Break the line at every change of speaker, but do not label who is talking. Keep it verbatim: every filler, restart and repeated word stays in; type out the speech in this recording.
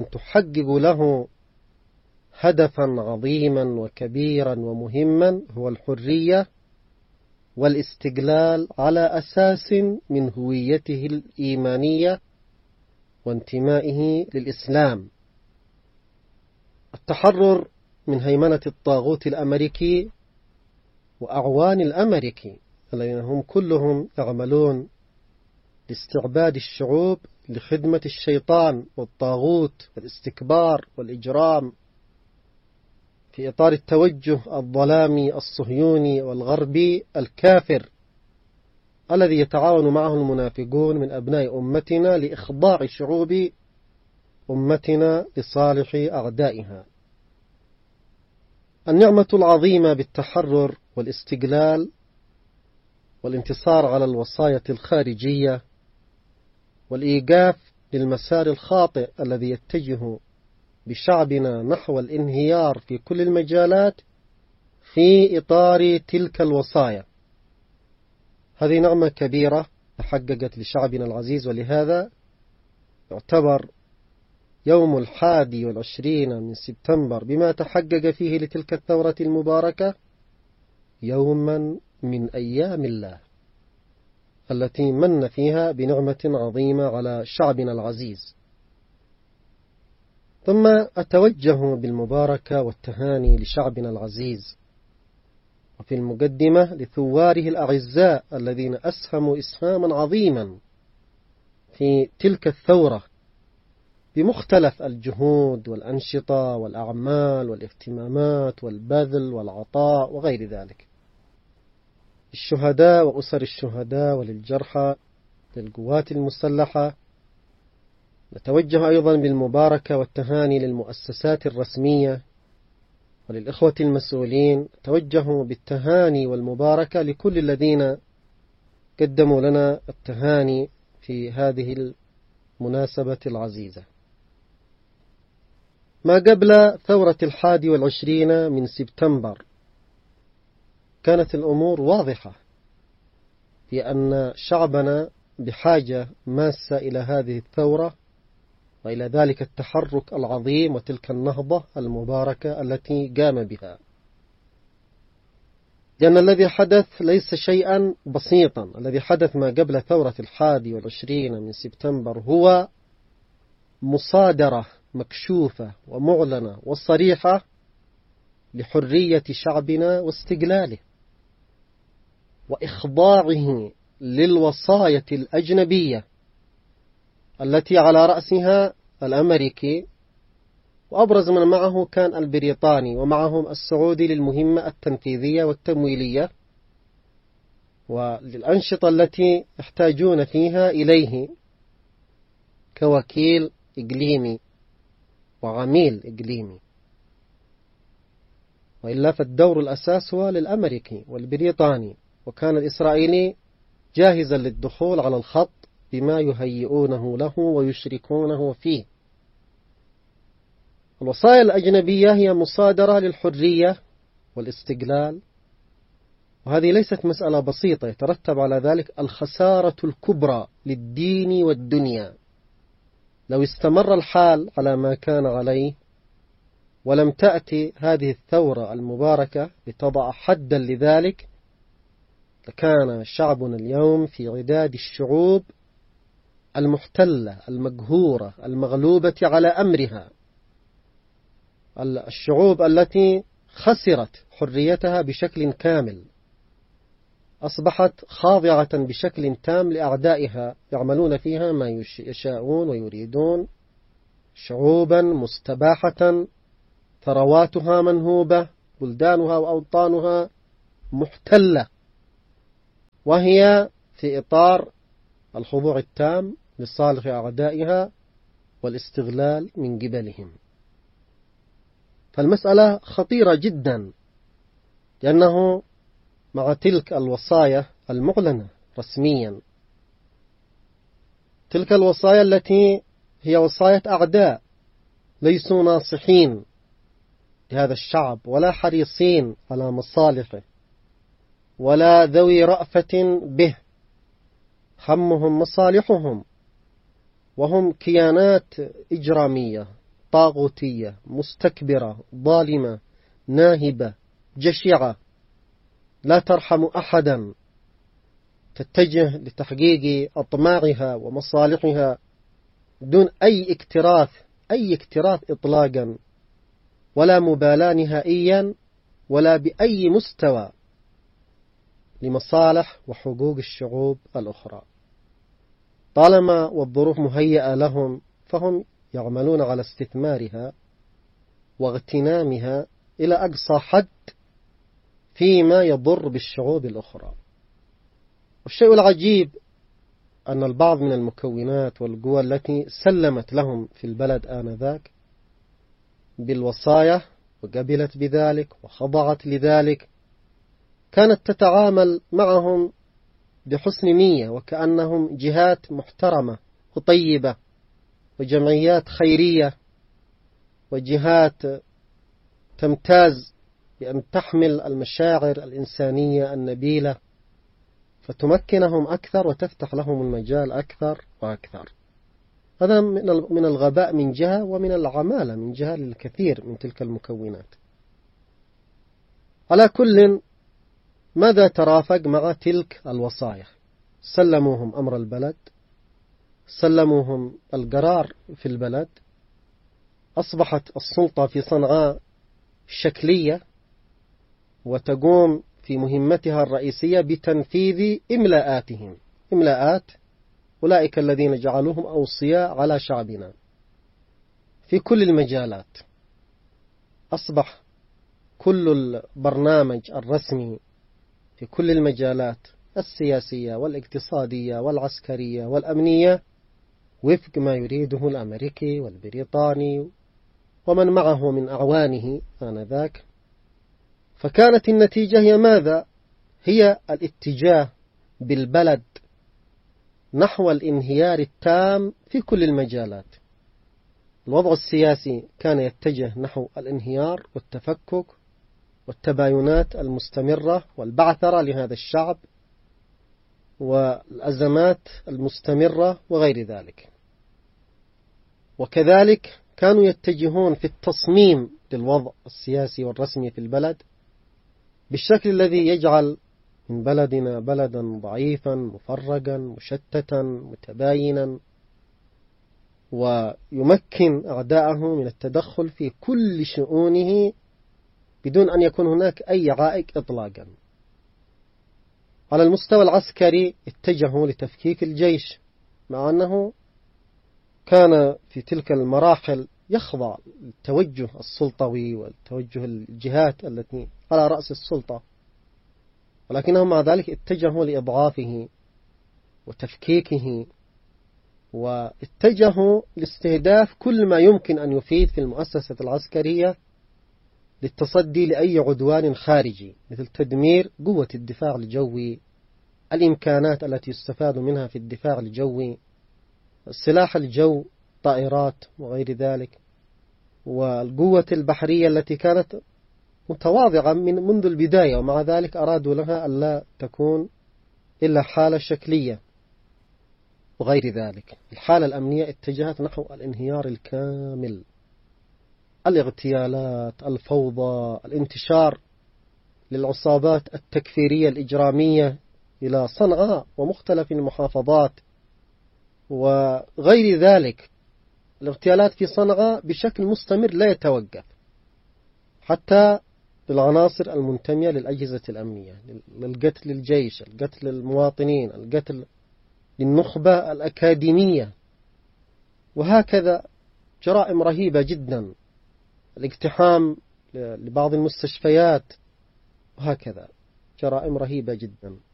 تحقق له هدفا عظيما وكبيرا ومهما هو الحرية والاستقلال على أساس من هويته الإيمانية وانتمائه للإسلام. التحرر من هيمنة الطاغوت الأمريكي وأعوان الأمريكي الذين هم كلهم يعملون لاستعباد الشعوب لخدمة الشيطان والطاغوت والاستكبار والإجرام في إطار التوجه الظلامي الصهيوني والغربي الكافر الذي يتعاون معه المنافقون من أبناء أمتنا لإخضاع شعوب أمتنا لصالح أعدائها. النعمة العظيمة بالتحرر والاستقلال والانتصار على الوصاية الخارجية والإيقاف للمسار الخاطئ الذي يتجه بشعبنا نحو الانهيار في كل المجالات في إطار تلك الوصايا. هذه نعمة كبيرة تحققت لشعبنا العزيز، ولهذا يعتبر يوم الحادي والعشرين من سبتمبر بما تحقق فيه لتلك الثورة المباركة يوما من أيام الله التي من فيها بنعمة عظيمة على شعبنا العزيز. ثم أتوجه بالمباركة والتهاني لشعبنا العزيز، وفي المقدمة لثواره الأعزاء الذين أسهموا إسهاما عظيما في تلك الثورة بمختلف الجهود والأنشطة والأعمال والاهتمامات والبذل والعطاء وغير ذلك، الشهداء وأسر الشهداء وللجرحى للقوات المسلحة. نتوجه أيضا بالمباركة والتهاني للمؤسسات الرسمية وللإخوة المسؤولين. نتوجه بالتهاني والمباركة لكل الذين قدموا لنا التهاني في هذه المناسبة العزيزة. ما قبل ثورة الحادي والعشرين من سبتمبر كانت الأمور واضحة في أن شعبنا بحاجة ماسة إلى هذه الثورة وإلى ذلك التحرك العظيم وتلك النهضة المباركة التي قام بها، لأن الذي حدث ليس شيئا بسيطا. الذي حدث ما قبل ثورة الحادي والعشرين من سبتمبر هو مصادرة مكشوفة ومعلنة وصريحة لحرية شعبنا واستقلاله وإخضاعه للوصاية الأجنبية التي على رأسها الأمريكي، وأبرز من معه كان البريطاني، ومعهم السعودي للمهمة التنفيذية والتمويلية وللأنشطة التي يحتاجون فيها إليه كوكيل إقليمي وعميل إقليمي. وإلا فالدور الأساس هو للأمريكي والبريطاني، وكان الإسرائيلي جاهزا للدخول على الخط بما يهيئونه له ويشركونه فيه. الوصايا الأجنبية هي مصادرة للحرية والاستقلال، وهذه ليست مسألة بسيطة يترتب على ذلك الخسارة الكبرى للدين والدنيا لو استمر الحال على ما كان عليه ولم تأتي هذه الثورة المباركة لتضع حدا لذلك، لكان شعبنا اليوم في عداد الشعوب المحتلة المقهورة المغلوبة على أمرها، الشعوب التي خسرت حريتها بشكل كامل، أصبحت خاضعة بشكل تام لأعدائها يعملون فيها ما يشاءون ويريدون. شعوبا مستباحة، ثرواتها منهوبة، بلدانها وأوطانها محتلة، وهي في إطار الخضوع التام لصالح أعدائها والاستغلال من قبلهم. فالمسألة خطيرة جدا، لأنه مع تلك الوصايا المعلنة رسميا، تلك الوصايا التي هي وصايا أعداء ليسوا ناصحين لهذا الشعب ولا حريصين على مصالحه ولا ذوي رأفة به، همهم مصالحهم، وهم كيانات إجرامية طاغوتية مستكبرة ظالمة ناهبة جشعة لا ترحم أحدا، تتجه لتحقيق أطماعها ومصالحها دون أي اكتراث أي اكتراث إطلاقا، ولا مبالاة نهائيا ولا بأي مستوى لمصالح وحقوق الشعوب الأخرى. طالما والظروف مهيئة لهم فهم يعملون على استثمارها واغتنامها إلى أقصى حد فيما يضر بالشعوب الأخرى. والشيء العجيب أن البعض من المكونات والقوى التي سلمت لهم في البلد آنذاك بالوصايا وقبلت بذلك وخضعت لذلك كانت تتعامل معهم بحسن نية، وكأنهم جهات محترمة وطيبة وجمعيات خيرية وجهات تمتاز بأن تحمل المشاعر الإنسانية النبيلة فتمكنهم أكثر وتفتح لهم المجال أكثر وأكثر. هذا من الغباء من جهة، ومن العمالة من جهة للكثير من تلك المكونات. على كل، ماذا ترافق مع تلك الوصايا؟ سلموهم أمر البلد، سلموهم القرار في البلد، أصبحت السلطة في صنعاء شكلية وتقوم في مهمتها الرئيسية بتنفيذ إملاءاتهم، إملاءات أولئك الذين جعلوهم أوصياء على شعبنا في كل المجالات. أصبح كل البرنامج الرسمي في كل المجالات السياسية والاقتصادية والعسكرية والأمنية وفق ما يريده الأمريكي والبريطاني ومن معه من أعوانه آنذاك. فكانت النتيجة هي ماذا؟ هي الاتجاه بالبلد نحو الانهيار التام في كل المجالات. الوضع السياسي كان يتجه نحو الانهيار والتفكك والتباينات المستمرة والبعثرة لهذا الشعب والأزمات المستمرة وغير ذلك. وكذلك كانوا يتجهون في التصميم للوضع السياسي والرسمي في البلد بالشكل الذي يجعل من بلدنا بلدا ضعيفا مفرقا مشتتا متباينا، ويمكن أعداءه من التدخل في كل شؤونه بدون أن يكون هناك أي عائق إطلاقا. على المستوى العسكري اتجهوا لتفكيك الجيش، مع أنه كان في تلك المراحل يخضع للتوجه السلطوي والتوجه الجهات التي على رأس السلطة، ولكنهم مع ذلك اتجهوا لإضعافه وتفكيكه، واتجهوا لاستهداف كل ما يمكن أن يفيد في المؤسسة العسكرية للتصدي لأي عدوان خارجي، مثل تدمير قوة الدفاع الجوي، الإمكانات التي يستفاد منها في الدفاع الجوي، سلاح الجو، طائرات وغير ذلك، والقوة البحرية التي كانت متواضعة من منذ البداية، ومع ذلك أرادوا لها ألا تكون إلا حالة شكلية وغير ذلك. الحالة الأمنية اتجهت نحو الانهيار الكامل، الاغتيالات، الفوضى، الانتشار للعصابات التكفيرية الإجرامية إلى صنعاء ومختلف المحافظات وغير ذلك. الاغتيالات في صنعاء بشكل مستمر لا يتوقف، حتى للعناصر المنتمية للأجهزة الأمنية، للقتل للجيش، القتل للمواطنين، القتل للنخبة الأكاديمية، وهكذا جرائم رهيبة جدا، الاقتحام لبعض المستشفيات، وهكذا جرائم رهيبة جدا.